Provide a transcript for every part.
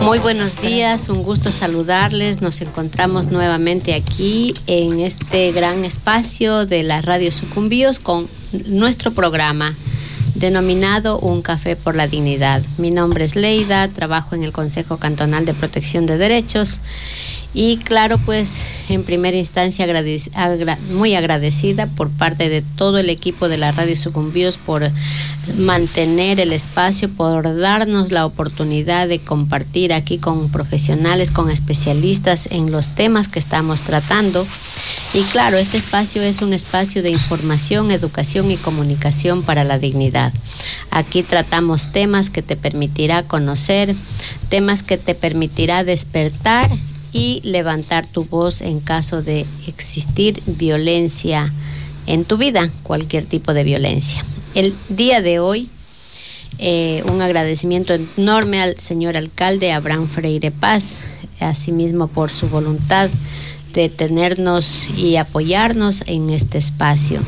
Muy buenos días, un gusto saludarles. Nos encontramos nuevamente aquí en este gran espacio de la Radio Sucumbíos con nuestro programa denominado Un Café por la Dignidad. Mi nombre es Leida, trabajo en el Consejo Cantonal de Protección de Derechos y claro, pues en primera instancia muy agradecida por parte de todo el equipo de la Radio Sucumbíos por mantener el espacio, por darnos la oportunidad de compartir aquí con profesionales, con especialistas en los temas que estamos tratando. Y claro, este espacio es un espacio de información, educación y comunicación para la dignidad. Aquí tratamos temas que te permitirá conocer, temas que te permitirá despertar y levantar tu voz en caso de existir violencia en tu vida, cualquier tipo de violencia. El día de hoy, un agradecimiento enorme al señor alcalde Abraham Freire Paz, asimismo por su voluntad de tenernos y apoyarnos en este espacio.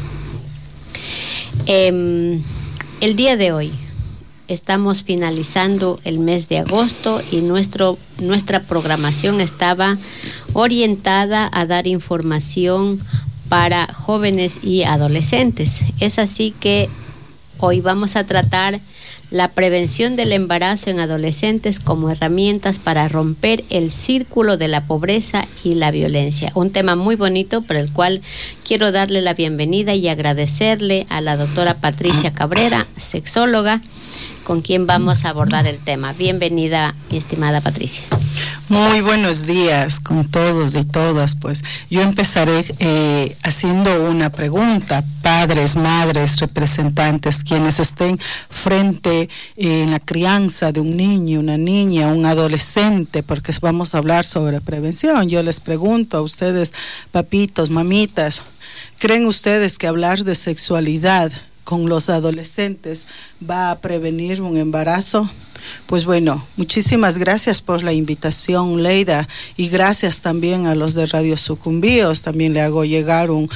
El día de hoy estamos finalizando el mes de agosto y nuestra programación estaba orientada a dar información para jóvenes y adolescentes. Es así que hoy vamos a tratar la prevención del embarazo en adolescentes como herramientas para romper el círculo de la pobreza y la violencia. Un tema muy bonito por el cual quiero darle la bienvenida y agradecerle a la doctora Patricia Cabrera, sexóloga, con quien vamos a abordar el tema. Bienvenida, mi estimada Patricia. Muy buenos días con todos y todas. Pues yo empezaré haciendo una pregunta. Padres, madres, representantes, quienes estén frente en la crianza de un niño, una niña, un adolescente, porque vamos a hablar sobre prevención. Yo les pregunto a ustedes, papitos, mamitas, ¿creen ustedes que hablar de sexualidad con los adolescentes va a prevenir un embarazo? Pues bueno, muchísimas gracias por la invitación, Leida, y gracias también a los de Radio Sucumbíos. También le hago llegar un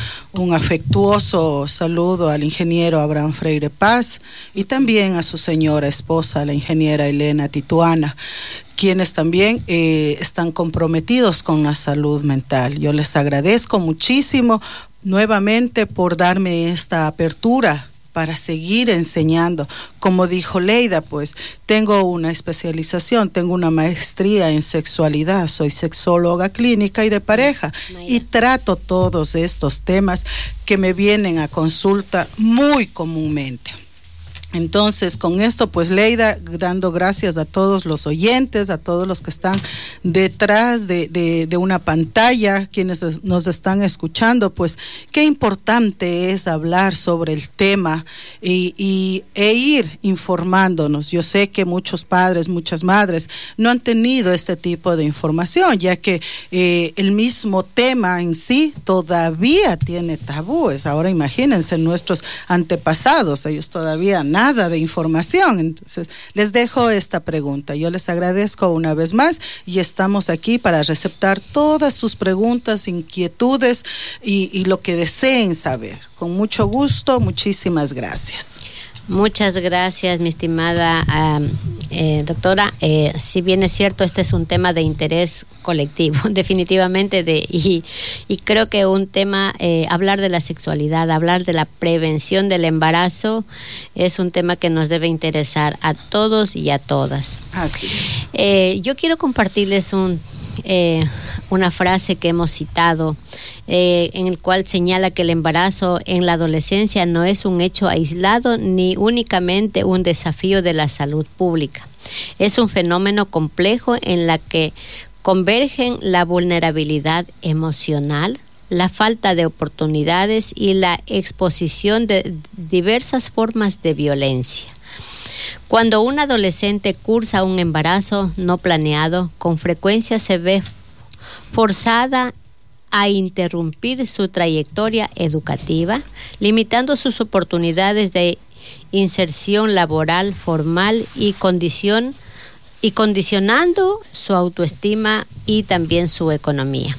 afectuoso saludo al ingeniero Abraham Freire Paz y también a su señora esposa, la ingeniera Elena Tituana, quienes también están comprometidos con la salud mental. Yo les agradezco muchísimo nuevamente por darme esta apertura para seguir enseñando. Como dijo Leida, pues tengo una especialización, tengo una maestría en sexualidad, soy sexóloga clínica y de pareja y trato todos estos temas que me vienen a consulta muy comúnmente. Entonces, con esto, pues Leida, dando gracias a todos los oyentes, a todos los que están detrás de una pantalla, quienes nos están escuchando, pues qué importante es hablar sobre el tema e ir informándonos. Yo sé que muchos padres, muchas madres no han tenido este tipo de información, ya que el mismo tema en sí todavía tiene tabúes. Ahora imagínense nuestros antepasados, ellos todavía nada de información. Entonces les dejo esta pregunta. Yo les agradezco una vez más y estamos aquí para receptar todas sus preguntas, inquietudes y lo que deseen saber. Con mucho gusto, muchísimas gracias. Muchas gracias, mi estimada doctora. Si bien es cierto, este es un tema de interés colectivo, definitivamente, y creo que un tema, hablar de la sexualidad, hablar de la prevención del embarazo, es un tema que nos debe interesar a todos y a todas. Así es. Yo quiero compartirles una frase que hemos citado, en el cual señala que el embarazo en la adolescencia no es un hecho aislado ni únicamente un desafío de la salud pública. Es un fenómeno complejo en la que convergen la vulnerabilidad emocional, la falta de oportunidades y la exposición de diversas formas de violencia. Cuando un adolescente cursa un embarazo no planeado, con frecuencia se ve forzada a interrumpir su trayectoria educativa, limitando sus oportunidades de inserción laboral formal y condicionando su autoestima y también su economía.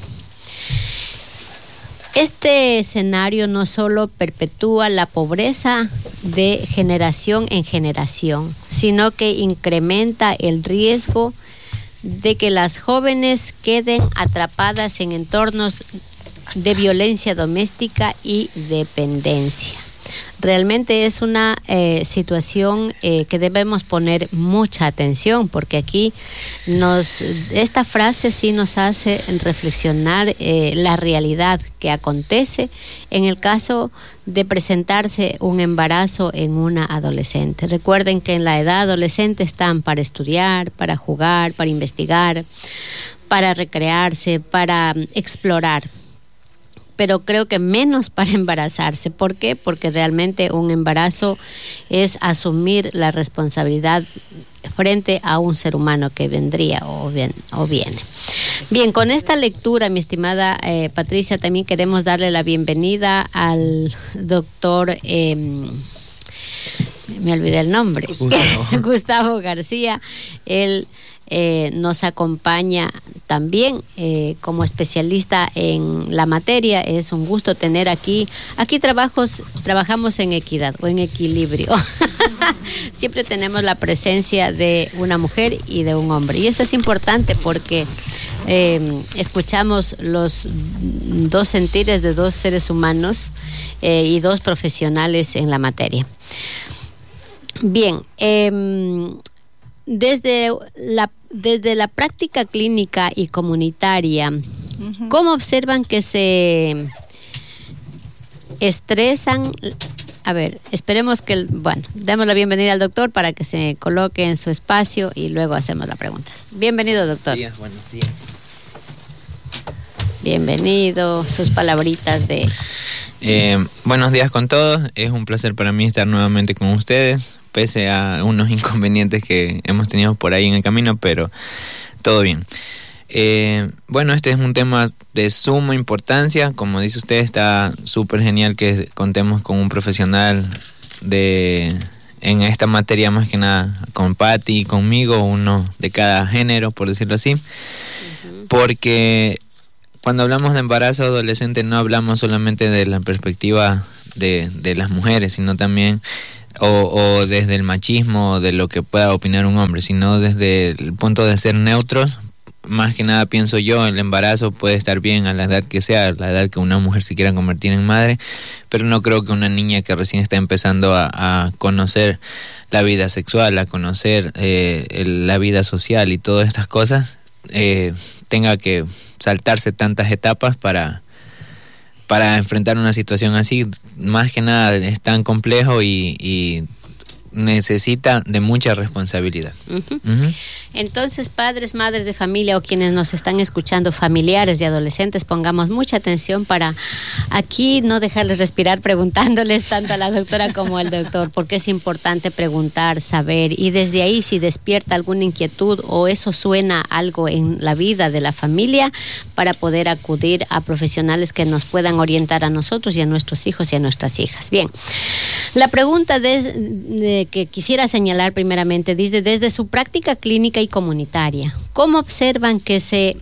Este escenario no solo perpetúa la pobreza de generación en generación, sino que incrementa el riesgo de que las jóvenes queden atrapadas en entornos de violencia doméstica y dependencia. Realmente es una situación que debemos poner mucha atención, porque aquí esta frase sí nos hace reflexionar la realidad que acontece en el caso de presentarse un embarazo en una adolescente. Recuerden que en la edad adolescente están para estudiar, para jugar, para investigar, para recrearse, para explorar, pero creo que menos para embarazarse. ¿Por qué? Porque realmente un embarazo es asumir la responsabilidad frente a un ser humano que vendría o viene. Bien, con esta lectura, mi estimada Patricia, también queremos darle la bienvenida al doctor, me olvidé el nombre, Gustavo García. Él nos acompaña también como especialista en la materia. Es un gusto tener aquí trabajamos en equidad o en equilibrio. Siempre tenemos la presencia de una mujer y de un hombre, y eso es importante porque escuchamos los dos sentires de dos seres humanos y dos profesionales en la materia. Bien, desde la práctica clínica y comunitaria, ¿cómo observan que se estresan? A ver, esperemos que, demos la bienvenida al doctor para que se coloque en su espacio y luego hacemos la pregunta. Bienvenido, doctor. Buenos días. Bienvenido, sus palabritas de... Buenos días con todos, es un placer para mí estar nuevamente con ustedes, pese a unos inconvenientes que hemos tenido por ahí en el camino, pero todo bien. Este es un tema de suma importancia. Como dice usted, está súper genial que contemos con un profesional en esta materia, más que nada con Patti y conmigo, uno de cada género, por decirlo así, porque cuando hablamos de embarazo adolescente no hablamos solamente de la perspectiva de las mujeres, sino también o desde el machismo, de lo que pueda opinar un hombre, sino desde el punto de ser neutros. Más que nada pienso yo, el embarazo puede estar bien a la edad que sea, la edad que una mujer se quiera convertir en madre, pero no creo que una niña que recién está empezando a conocer la vida sexual, a conocer la vida social y todas estas cosas, tenga que saltarse tantas etapas para enfrentar una situación así. Más que nada es tan complejo y necesita de mucha responsabilidad. Entonces, padres, madres de familia o quienes nos están escuchando, familiares de adolescentes, pongamos mucha atención para aquí no dejarles respirar preguntándoles tanto a la doctora como al doctor, porque es importante preguntar, saber, y desde ahí si despierta alguna inquietud o eso suena algo en la vida de la familia, para poder acudir a profesionales que nos puedan orientar a nosotros y a nuestros hijos y a nuestras hijas. Bien, la pregunta que quisiera señalar primeramente, desde su práctica clínica y comunitaria, ¿cómo observan que se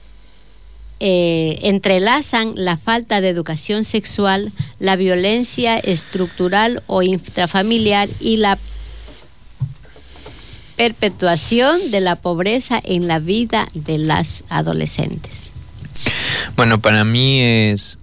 entrelazan la falta de educación sexual, la violencia estructural o intrafamiliar y la perpetuación de la pobreza en la vida de las adolescentes? Bueno, para mí es,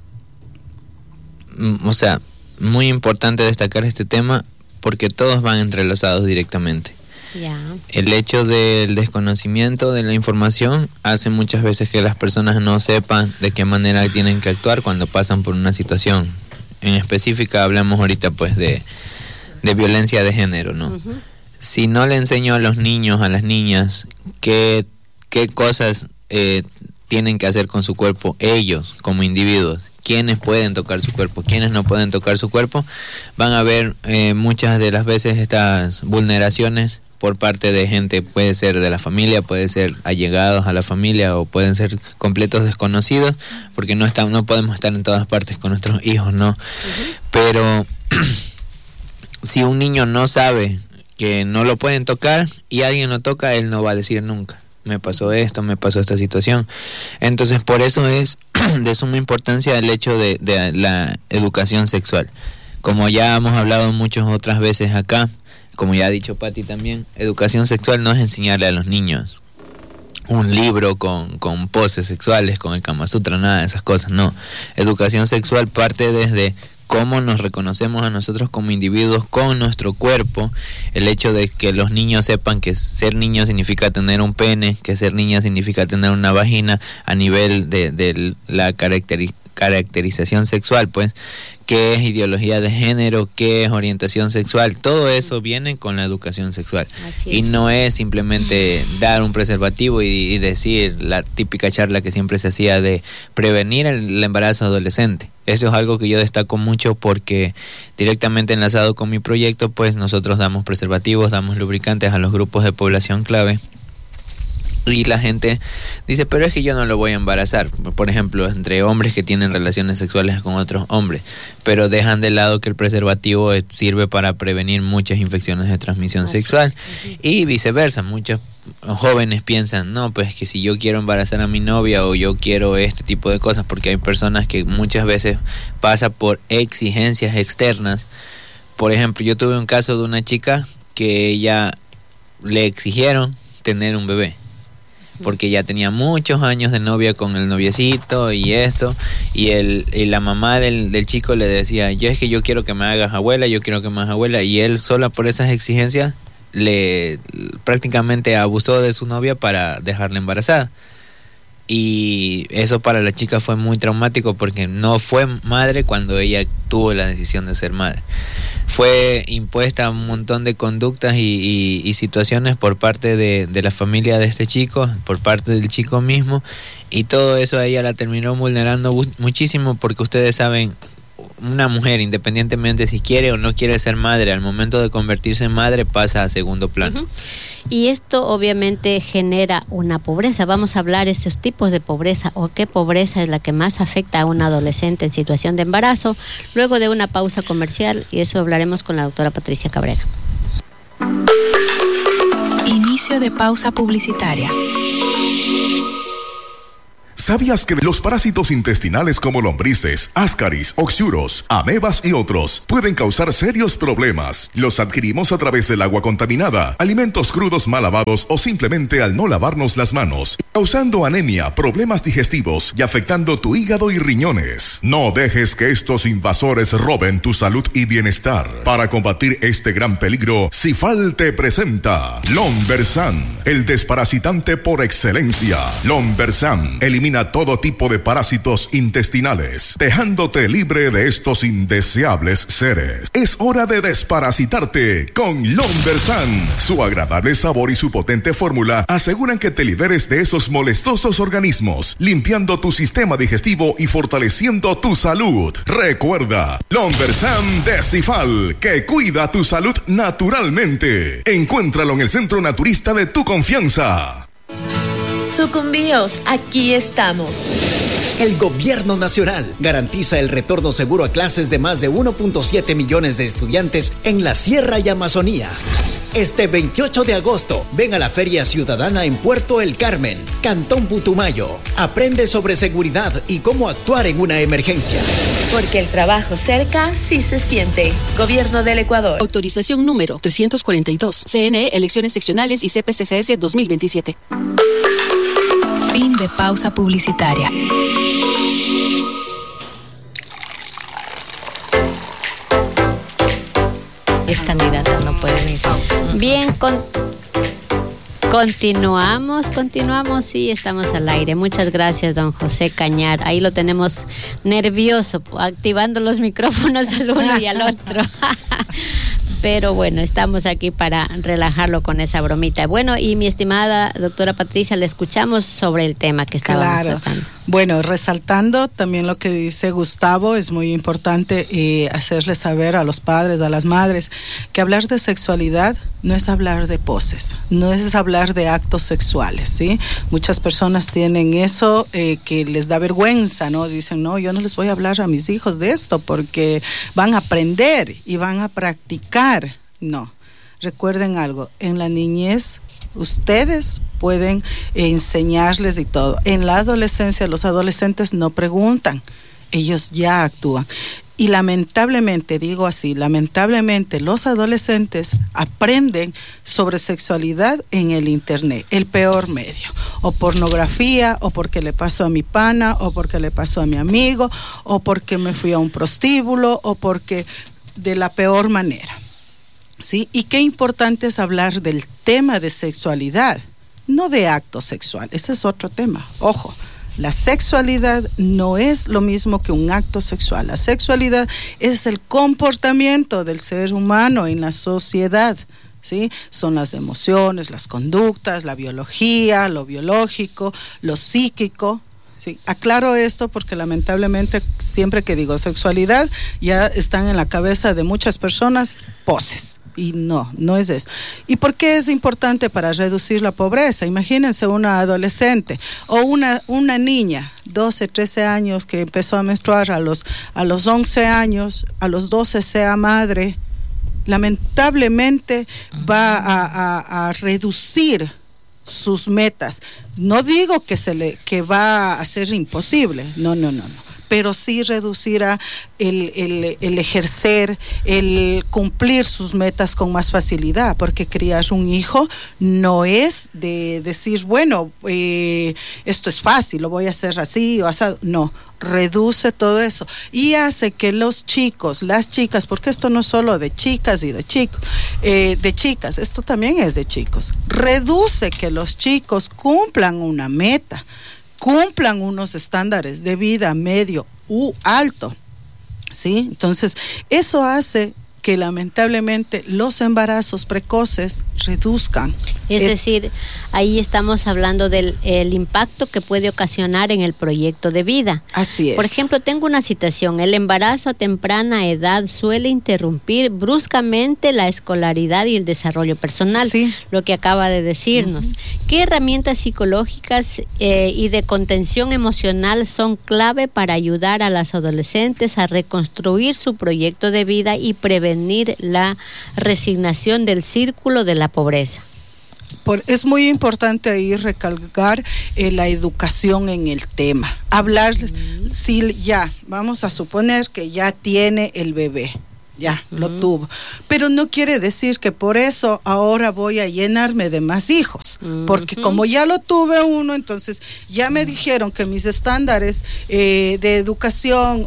muy importante destacar este tema porque todos van entrelazados directamente. El hecho del desconocimiento de la información hace muchas veces que las personas no sepan de qué manera tienen que actuar cuando pasan por una situación. En específica hablamos ahorita pues de violencia de género, ¿no? Si no le enseño a los niños, a las niñas, qué cosas tienen que hacer con su cuerpo ellos como individuos, quiénes pueden tocar su cuerpo, quiénes no pueden tocar su cuerpo, van a ver muchas de las veces estas vulneraciones por parte de gente, puede ser de la familia, puede ser allegados a la familia o pueden ser completos desconocidos, porque no podemos estar en todas partes con nuestros hijos, ¿no? Pero si un niño no sabe que no lo pueden tocar y alguien lo toca, él no va a decir nunca: me pasó esto, me pasó esta situación. Entonces, por eso es de suma importancia el hecho de la educación sexual. Como ya hemos hablado muchas otras veces acá, como ya ha dicho Patti también, educación sexual no es enseñarle a los niños un libro con poses sexuales, con el Kama Sutra, nada de esas cosas, no. Educación sexual parte desde cómo nos reconocemos a nosotros como individuos con nuestro cuerpo, el hecho de que los niños sepan que ser niño significa tener un pene, que ser niña significa tener una vagina a nivel de la caracterización sexual, pues, qué es ideología de género, qué es orientación sexual, todo eso viene con la educación sexual. Y no es simplemente dar un preservativo y decir la típica charla que siempre se hacía de prevenir el embarazo adolescente. Eso es algo que yo destaco mucho porque directamente enlazado con mi proyecto, pues nosotros damos preservativos, damos lubricantes a los grupos de población clave. Y la gente dice, pero es que yo no lo voy a embarazar, por ejemplo, entre hombres que tienen relaciones sexuales con otros hombres, pero dejan de lado que el preservativo sirve para prevenir muchas infecciones de transmisión sexual. Y viceversa, muchos jóvenes piensan, no, pues que si yo quiero embarazar a mi novia o yo quiero este tipo de cosas, porque hay personas que muchas veces pasa por exigencias externas. Por ejemplo, yo tuve un caso de una chica que ella le exigieron tener un bebé, porque ya tenía muchos años de novia con el noviecito y esto, y la mamá del chico le decía, yo es que yo quiero que me hagas abuela, yo quiero que me hagas abuela, y él sola por esas exigencias le prácticamente abusó de su novia para dejarla embarazada. Y eso para la chica fue muy traumático porque no fue madre cuando ella tuvo la decisión de ser madre. Fue impuesta un montón de conductas y situaciones por parte de la familia de este chico, por parte del chico mismo, y todo eso a ella la terminó vulnerando muchísimo, porque ustedes saben, una mujer, independientemente si quiere o no quiere ser madre, al momento de convertirse en madre pasa a segundo plano. Y esto obviamente genera una pobreza. Vamos a hablar de esos tipos de pobreza, o qué pobreza es la que más afecta a un adolescente en situación de embarazo, luego de una pausa comercial, y eso hablaremos con la doctora Patricia Cabrera. Inicio de pausa publicitaria. ¿Sabías que los parásitos intestinales como lombrices, ascaris, oxuros, amebas y otros pueden causar serios problemas? Los adquirimos a través del agua contaminada, alimentos crudos mal lavados o simplemente al no lavarnos las manos, causando anemia, problemas digestivos y afectando tu hígado y riñones. No dejes que estos invasores roben tu salud y bienestar. Para combatir este gran peligro, Cifal te presenta Lombersan, el desparasitante por excelencia. Lombersan elimina todo tipo de parásitos intestinales, dejándote libre de estos indeseables seres. Es hora de desparasitarte con Lombersan. Su agradable sabor y su potente fórmula aseguran que te liberes de esos molestosos organismos, limpiando tu sistema digestivo y fortaleciendo tu salud. Recuerda, Lombersan de Cifal, que cuida tu salud naturalmente. Encuéntralo en el centro naturista de tu confianza. Sucumbíos, aquí estamos. El Gobierno Nacional garantiza el retorno seguro a clases de más de 1.7 millones de estudiantes en la Sierra y Amazonía. Este 28 de agosto, ven a la Feria Ciudadana en Puerto El Carmen, Cantón Putumayo. Aprende sobre seguridad y cómo actuar en una emergencia. Porque el trabajo cerca sí se siente. Gobierno del Ecuador. Autorización número 342. CNE, Elecciones Seccionales y CPCCS 2027. Fin de pausa publicitaria. Es candidata, no puede venir. Bien, continuamos, sí, estamos al aire. Muchas gracias, don José Cañar. Ahí lo tenemos nervioso, activando los micrófonos al uno y al otro. Pero bueno, estamos aquí para relajarlo con esa bromita. Bueno, y mi estimada doctora Patricia, le escuchamos sobre el tema que estábamos tratando. Bueno, resaltando también lo que dice Gustavo, es muy importante hacerle saber a los padres, a las madres, que hablar de sexualidad no es hablar de poses, no es hablar de actos sexuales, ¿sí? Muchas personas tienen eso que les da vergüenza, ¿no? Dicen, no, yo no les voy a hablar a mis hijos de esto porque van a aprender y van a practicar. No, recuerden algo, en la niñez ustedes pueden enseñarles y todo. En la adolescencia los adolescentes no preguntan, ellos ya actúan. Y lamentablemente, digo así, lamentablemente los adolescentes aprenden sobre sexualidad en el internet, el peor medio. o pornografía, o porque le pasó a mi pana, o porque le pasó a mi amigo, o porque me fui a un prostíbulo, o porque de la peor manera. ¿Sí? Y qué importante es hablar del tema de sexualidad, no de acto sexual. Ese es otro tema. Ojo, la sexualidad no es lo mismo que un acto sexual. La sexualidad es el comportamiento del ser humano en la sociedad, ¿sí? Son las emociones, las conductas, la biología, lo biológico, lo psíquico. Sí, aclaro esto porque lamentablemente siempre que digo sexualidad ya están en la cabeza de muchas personas poses. Y no es eso. ¿Y por qué es importante para reducir la pobreza? Imagínense una adolescente o una niña, 12, 13 años, que empezó a menstruar a los 11 años, a los 12 sea madre, lamentablemente va a reducir sus metas. No digo que va a ser imposible, no. Pero sí reducirá el ejercer, el cumplir sus metas con más facilidad, porque criar un hijo no es de decir, bueno, esto es fácil, lo voy a hacer así o así. No, reduce todo eso y hace que los chicos, las chicas, porque esto no es solo de chicas y de chicos, de chicas, esto también es de chicos, reduce que los chicos cumplan una meta, cumplan unos estándares de vida medio u alto, ¿sí? Entonces, eso hace que lamentablemente los embarazos precoces reduzcan. Es decir, ahí estamos hablando del el impacto que puede ocasionar en el proyecto de vida. Así es. Por ejemplo, tengo una citación: el embarazo a temprana edad suele interrumpir bruscamente la escolaridad y el desarrollo personal, sí, lo que acaba de decirnos. ¿Qué herramientas psicológicas y de contención emocional son clave para ayudar a las adolescentes a reconstruir su proyecto de vida y prevenir la resignación del círculo de la pobreza? Es muy importante ahí recalcar la educación en el tema, hablarles. Si ya, vamos a suponer que ya tiene el bebé, ya lo tuvo, pero no quiere decir que por eso ahora voy a llenarme de más hijos, porque como ya lo tuve uno, entonces ya me dijeron que mis estándares de educación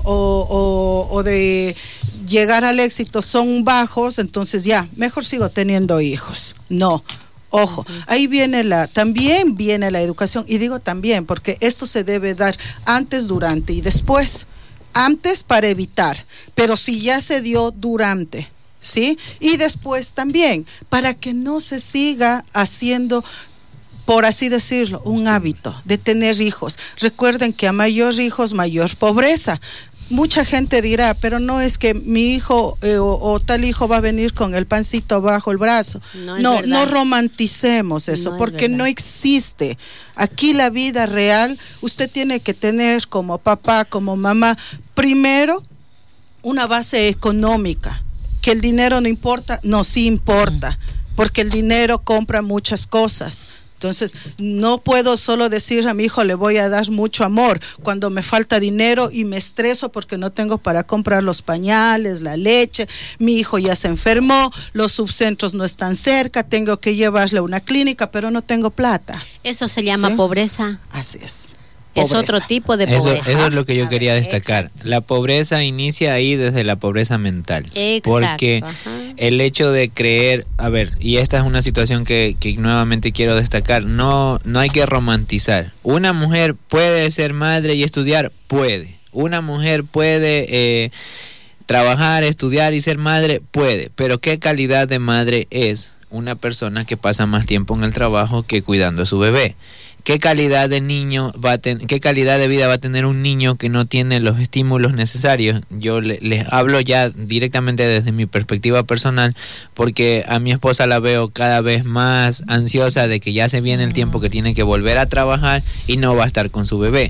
o de llegar al éxito son bajos, entonces ya, mejor sigo teniendo hijos. No. Ojo, ahí también viene la educación, y digo también porque esto se debe dar antes, durante y después. Antes para evitar, pero si ya se dio, durante, ¿sí? Y después también, para que no se siga haciendo, por así decirlo, un hábito de tener hijos. Recuerden que a mayor hijos, mayor pobreza. Mucha gente dirá, pero no es que mi hijo o tal hijo va a venir con el pancito bajo el brazo. No romanticemos eso, porque no existe. Aquí la vida real, usted tiene que tener como papá, como mamá, primero una base económica. Que el dinero no importa, no, sí importa, porque el dinero compra muchas cosas. Entonces, no puedo solo decir a mi hijo le voy a dar mucho amor cuando me falta dinero y me estreso porque no tengo para comprar los pañales, la leche, mi hijo ya se enfermó, los subcentros no están cerca, tengo que llevarle a una clínica, pero no tengo plata. Eso se llama pobreza. Así es. Pobreza. Es otro tipo de pobreza. Eso es lo que yo quería destacar. Exacto. La pobreza inicia ahí desde la pobreza mental. Exacto. Porque el hecho de creer, y esta es una situación que nuevamente quiero destacar, no hay que romantizar. Una mujer puede ser madre y estudiar, puede. Una mujer puede trabajar, estudiar y ser madre, puede. Pero ¿qué calidad de madre es una persona que pasa más tiempo en el trabajo que cuidando a su bebé? ¿Qué calidad de qué calidad de vida va a tener un niño que no tiene los estímulos necesarios? Yo les hablo ya directamente desde mi perspectiva personal, porque a mi esposa la veo cada vez más ansiosa de que ya se viene el tiempo que tiene que volver a trabajar y no va a estar con su bebé.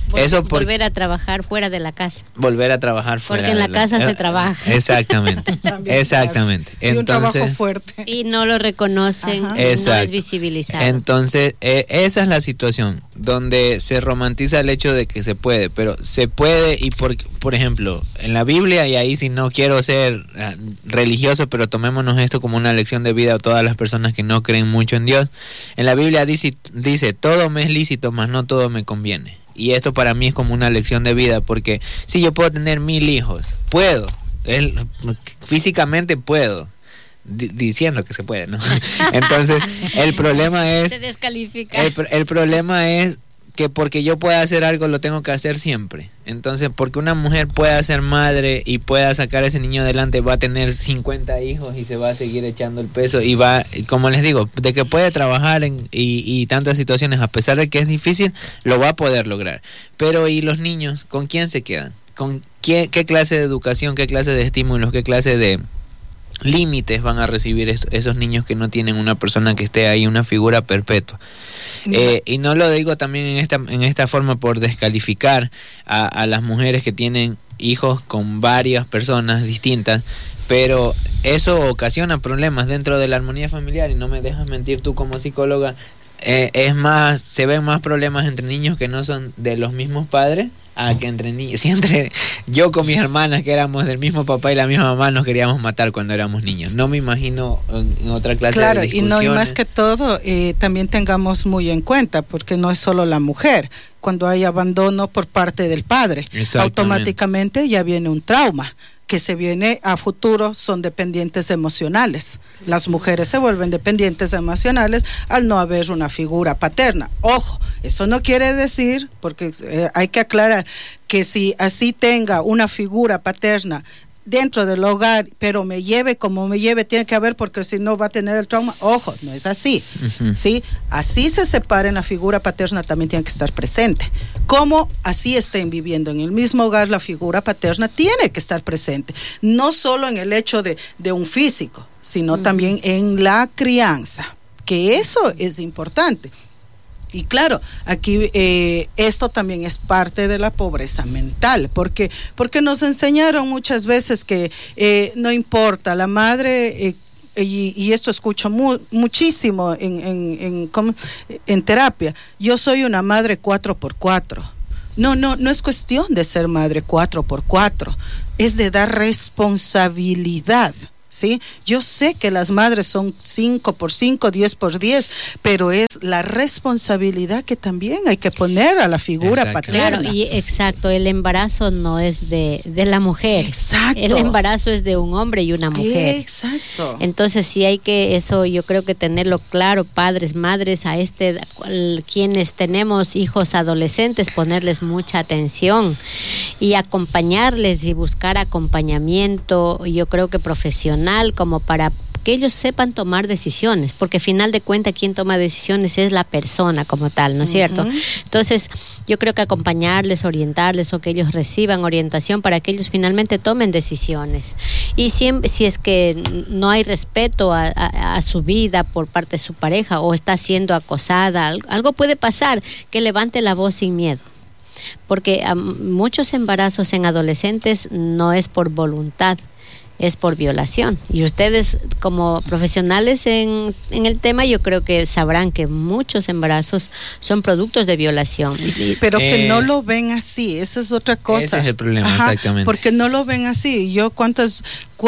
Volver a trabajar fuera de la casa. Volver a trabajar fuera. Porque en la casa se trabaja. Exactamente. Exactamente. Y un trabajo fuerte. Y no lo reconocen, no es visibilizado. Entonces, esa es la situación donde se romantiza el hecho de que se puede, pero se puede. Y por ejemplo, en la Biblia, y ahí si no quiero ser religioso, pero tomémonos esto como una lección de vida a todas las personas que no creen mucho en Dios. En la Biblia dice todo me es lícito, mas no todo me conviene. Y esto para mí es como una lección de vida, porque si yo puedo tener 1000 hijos, puedo, físicamente puedo, diciendo que se puede, ¿no? Entonces el problema es, se descalifica. El problema es que porque yo pueda hacer algo lo tengo que hacer siempre. Entonces, porque una mujer pueda ser madre y pueda sacar a ese niño adelante, va a tener 50 hijos y se va a seguir echando el peso y va, como les digo, de que puede trabajar y tantas situaciones, a pesar de que es difícil, lo va a poder lograr. Pero ¿y los niños? ¿Con quién se quedan? ¿Con qué clase de educación, qué clase de estímulos, qué clase de límites van a recibir esos niños que no tienen una persona que esté ahí, una figura perpetua? Y no lo digo también en esta forma por descalificar a las mujeres que tienen hijos con varias personas distintas, pero eso ocasiona problemas dentro de la armonía familiar, y no me dejas mentir tú como psicóloga. Se ven más problemas entre niños que no son de los mismos padres que entre niños. Si entre yo con mis hermanas, que éramos del mismo papá y la misma mamá, nos queríamos matar cuando éramos niños. No me imagino en otra clase de discusiones. Claro, y más que todo, también tengamos muy en cuenta, porque no es solo la mujer. Cuando hay abandono por parte del padre, automáticamente ya viene un trauma que se viene a futuro, son dependientes emocionales. Las mujeres se vuelven dependientes emocionales al no haber una figura paterna. Ojo, eso no quiere decir, porque hay que aclarar, que si así tenga una figura paterna dentro del hogar, pero me lleve como me lleve, tiene que haber, porque si no va a tener el trauma. Ojo, no es así. ¿Sí? Así se separen, la figura paterna también tiene que estar presente. Como así estén viviendo en el mismo hogar, la figura paterna tiene que estar presente. No solo en el hecho de un físico, sino también en la crianza, que eso es importante. Y claro, aquí esto también es parte de la pobreza mental, porque nos enseñaron muchas veces que no importa, la madre, y esto escucho muchísimo en terapia, yo soy una madre 4x4. No es cuestión de ser madre 4x4, es de dar responsabilidad. ¿Sí? Yo sé que las madres son 5x5, 10x10, pero es la responsabilidad que también hay que poner a la figura paterna. Claro, y exacto, el embarazo no es de la mujer. Exacto. El embarazo es de un hombre y una mujer. Exacto. Entonces sí hay que, eso yo creo que tenerlo claro, padres, madres, quienes tenemos hijos adolescentes, ponerles mucha atención y acompañarles y buscar acompañamiento, yo creo que profesional, como para que ellos sepan tomar decisiones, porque al final de cuentas quien toma decisiones es la persona como tal, ¿no es cierto? Entonces yo creo que acompañarles, orientarles, o que ellos reciban orientación para que ellos finalmente tomen decisiones. Y siempre, si es que no hay respeto a su vida por parte de su pareja, o está siendo acosada, algo puede pasar, que levante la voz sin miedo. Porque muchos embarazos en adolescentes no es por voluntad, es por violación. Y ustedes como profesionales en el tema, yo creo que sabrán que muchos embarazos son productos de violación. Pero que no lo ven así, esa es otra cosa. Ese es el problema, exactamente. Porque no lo ven así. Yo cuántas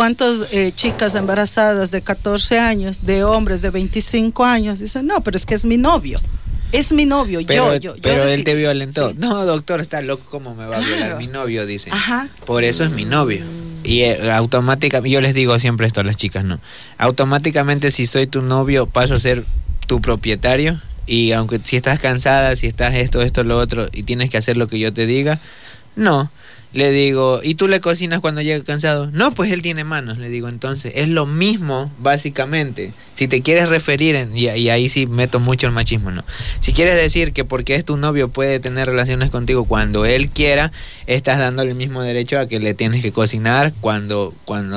chicas embarazadas de 14 años, de hombres de 25 años, dicen, no, pero es que es mi novio. Es mi novio, pero yo él te violentó. Sí. No, doctor, está loco, ¿cómo me va a violar mi novio? Dice. Por eso es mi novio. Y automáticamente, yo les digo siempre esto a las chicas, ¿no? Automáticamente, si soy tu novio, paso a ser tu propietario. Y aunque si estás cansada, si estás esto, lo otro, y tienes que hacer lo que yo te diga, no. Le digo, ¿y tú le cocinas cuando llega cansado? No, pues él tiene manos. Le digo, entonces, es lo mismo, básicamente. Si te quieres referir, y ahí sí meto mucho el machismo, ¿no? Si quieres decir que porque es tu novio puede tener relaciones contigo cuando él quiera, estás dándole el mismo derecho a que le tienes que cocinar cuando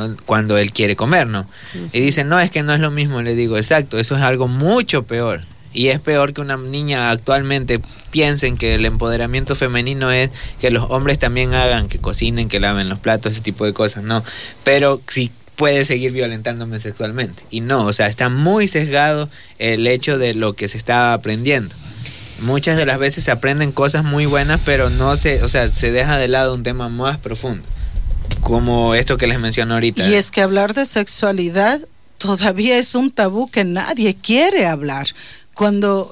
él quiere comer, ¿no? Y dicen, no, es que no es lo mismo. Le digo, exacto, eso es algo mucho peor. Y es peor que una niña actualmente piensen que el empoderamiento femenino es que los hombres también hagan, que cocinen, que laven los platos, ese tipo de cosas, no, pero sí puede seguir violentándome sexualmente, y no, o sea, está muy sesgado el hecho de lo que se está aprendiendo. Muchas de las veces se aprenden cosas muy buenas, pero no se, o sea, se deja de lado un tema más profundo, como esto que les menciono ahorita. Y es que hablar de sexualidad todavía es un tabú que nadie quiere hablar. Cuando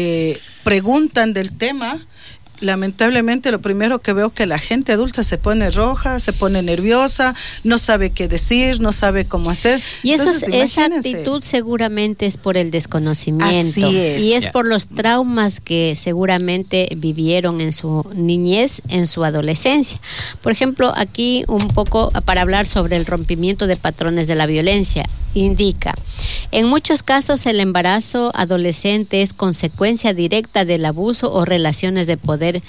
preguntan del tema, lamentablemente lo primero que veo es que la gente adulta se pone roja, se pone nerviosa, no sabe qué decir, no sabe cómo hacer. Y esa actitud seguramente es por el desconocimiento. Así es. Y es por los traumas que seguramente vivieron en su niñez, en su adolescencia. Por ejemplo, aquí un poco para hablar sobre el rompimiento de patrones de la violencia. Indica, en muchos casos el embarazo adolescente es consecuencia directa del abuso o relaciones de poder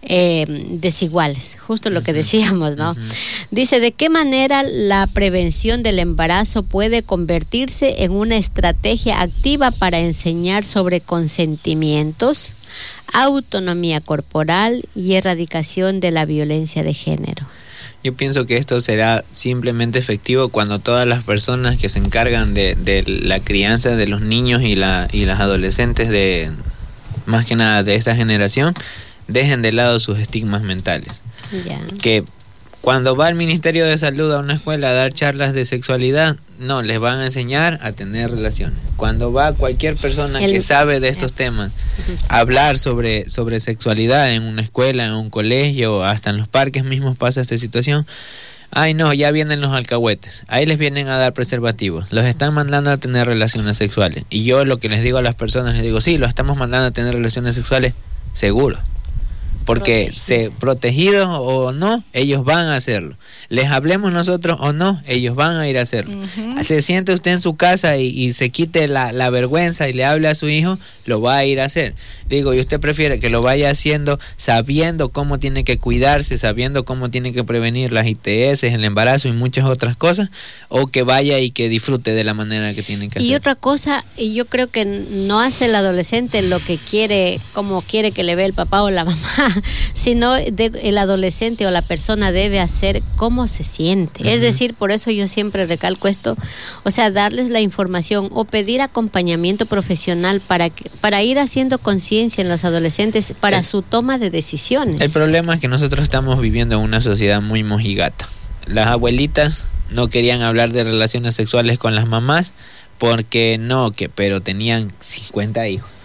desiguales, justo lo que decíamos, ¿no? Dice, ¿de qué manera la prevención del embarazo puede convertirse en una estrategia activa para enseñar sobre consentimientos, autonomía corporal y erradicación de la violencia de género? Yo pienso que esto será simplemente efectivo cuando todas las personas que se encargan de la crianza de los niños y las adolescentes, de más que nada de esta generación, dejen de lado sus estigmas mentales. Yeah. Que cuando va el Ministerio de Salud a una escuela a dar charlas de sexualidad, no, les van a enseñar a tener relaciones. Cuando va cualquier persona que sabe de estos temas a hablar sobre sexualidad en una escuela, en un colegio, hasta en los parques mismos pasa esta situación, ay no, ya vienen los alcahuetes, ahí les vienen a dar preservativos, los están mandando a tener relaciones sexuales. Y yo lo que les digo a las personas, les digo, sí, los estamos mandando a tener relaciones sexuales, seguro. Porque protegidos o no, ellos van a hacerlo. Les hablemos nosotros o no, ellos van a ir a hacerlo. Se siente usted en su casa y se quite la vergüenza y le hable a su hijo, lo va a ir a hacer. Digo, ¿y usted prefiere que lo vaya haciendo sabiendo cómo tiene que cuidarse, sabiendo cómo tiene que prevenir las ITS, el embarazo y muchas otras cosas, o que vaya y que disfrute de la manera que tiene que hacer? Y otra cosa, yo creo que no hace el adolescente lo que quiere, como quiere que le vea el papá o la mamá, sino el adolescente o la persona debe hacer cómo se siente. Es decir, por eso yo siempre recalco esto, o sea, darles la información o pedir acompañamiento profesional para ir haciendo conciencia en los adolescentes para su toma de decisiones. El problema es que nosotros estamos viviendo en una sociedad muy mojigata. Las abuelitas no querían hablar de relaciones sexuales con las mamás porque pero tenían 50 hijos.